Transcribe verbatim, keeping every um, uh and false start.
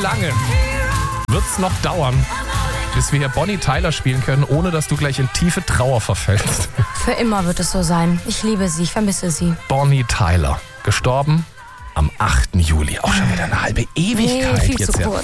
lange wird's noch dauern, bis wir hier Bonnie Tyler spielen können, ohne dass du gleich in tiefe Trauer verfällst? Für immer wird es so sein. Ich liebe sie, ich vermisse sie. Bonnie Tyler, gestorben am achten Juli. Auch schon wieder eine halbe Ewigkeit Nee, viel jetzt zu ja. kurz.